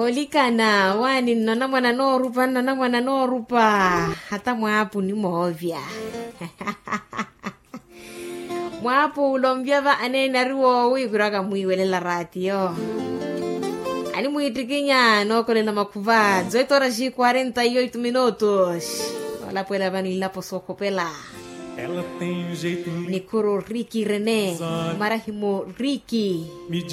Olikana wani nana mwana no rupa hata mwapu ni movya. Mwapu ulombyava anena riwo wikuraga mwiwelela ratio. Ani muitikinya no kolela makuva 18h48 minutos. Wala puela vanilla posokopela. Ela tem jeito Nikuro Ricky René Marahimo Ricky